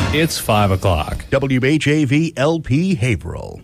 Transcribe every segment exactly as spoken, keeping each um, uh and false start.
It's five o'clock. W H A V L P Haverhill.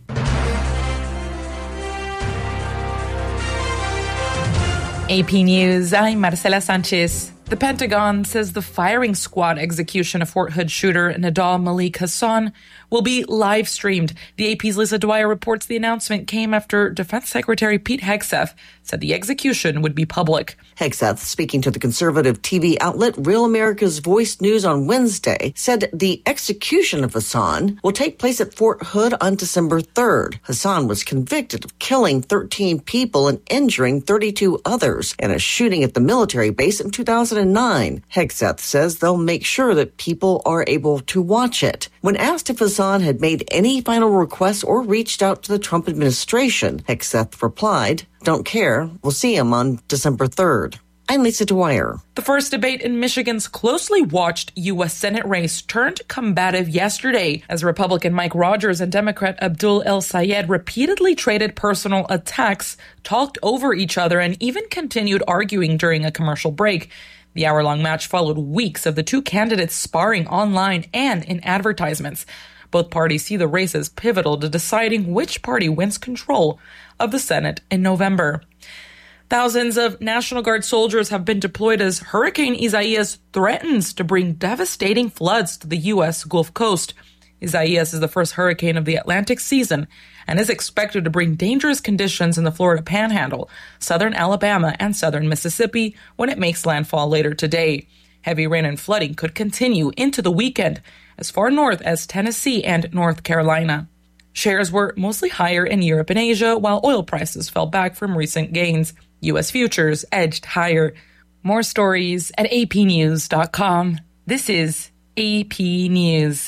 A P News, I'm Marcela Sanchez. The Pentagon says the firing squad execution of Fort Hood shooter Nidal Malik Hassan will be live streamed. The A P's Lisa Dwyer reports the announcement came after Defense Secretary Pete Hegseth said the execution would be public. Hegseth, speaking to the conservative T V outlet Real America's Voice News on Wednesday, said the execution of Hassan will take place at Fort Hood on December third. Hassan was convicted of killing thirteen people and injuring thirty-two others in a shooting at the military base in two thousand nine. Hegseth says they'll make sure that people are able to watch it. When asked if Hassan had made any final requests or reached out to the Trump administration, Hegseth replied, "Don't care. We'll see him on December third." I'm Lisa Dwyer. The first debate in Michigan's closely watched U S Senate race turned combative yesterday as Republican Mike Rogers and Democrat Abdul El-Sayed repeatedly traded personal attacks, talked over each other, and even continued arguing during a commercial break. The hour-long match followed weeks of the two candidates sparring online and in advertisements. Both parties see the race as pivotal to deciding which party wins control of the Senate in November. Thousands of National Guard soldiers have been deployed as Hurricane Isaias threatens to bring devastating floods to the U S Gulf Coast. Isaias is the first hurricane of the Atlantic season and is expected to bring dangerous conditions in the Florida Panhandle, southern Alabama, and southern Mississippi when it makes landfall later today. Heavy rain and flooding could continue into the weekend, as far north as Tennessee and North Carolina. Shares were mostly higher in Europe and Asia, while oil prices fell back from recent gains. U S futures edged higher. More stories at A P news dot com. This is A P News.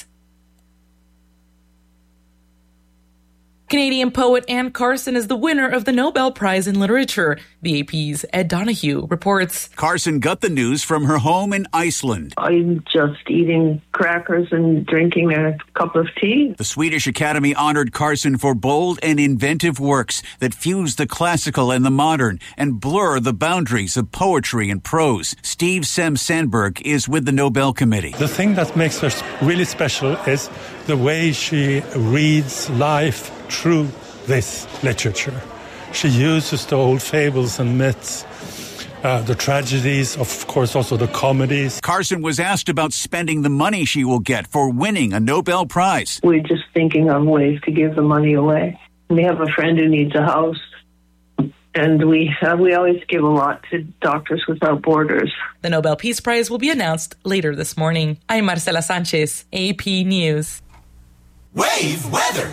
Canadian poet Anne Carson is the winner of the Nobel Prize in Literature. The A P's Ed Donahue reports. Carson got the news from her home in Iceland. I'm just eating crackers and drinking a cup of tea. The Swedish Academy honored Carson for bold and inventive works that fuse the classical and the modern and blur the boundaries of poetry and prose. Steve Sem Sandberg is with the Nobel Committee. The thing that makes her really special is the way she reads life through this literature. She uses the old fables and myths, uh, the tragedies, of course, also the comedies. Carson was asked about spending the money she will get for winning a Nobel Prize. We're just thinking of ways to give the money away. We have a friend who needs a house, and we uh, we always give a lot to Doctors Without Borders. The Nobel Peace Prize will be announced later this morning. I'm Marcela Sanchez, A P News. Wave weather.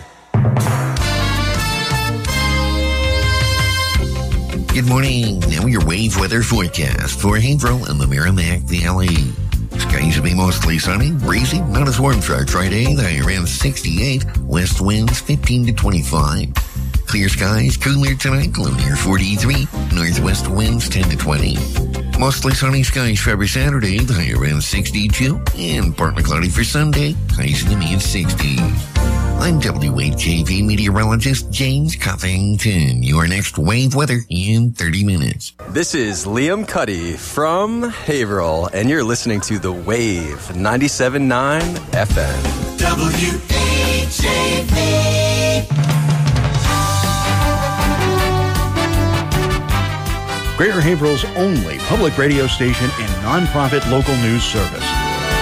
Good morning. Now your wave weather forecast for Haverhill and the Merrimack Valley. Skies will be mostly sunny, breezy, not as warm for our Friday. The high around sixty-eight, west winds fifteen to twenty-five. Clear skies, cooler tonight, low near forty-three, northwest winds ten to twenty. Mostly sunny skies for every Saturday, the high around sixty-two, and partly cloudy for Sunday, highs in the mid sixties. I'm W H A V meteorologist James Covington. Your next wave weather in thirty minutes. This is Liam Cuddy from Haverhill, and you're listening to The Wave, ninety-seven point nine F M. W H A V. Greater Haverhill's only public radio station and nonprofit local news service.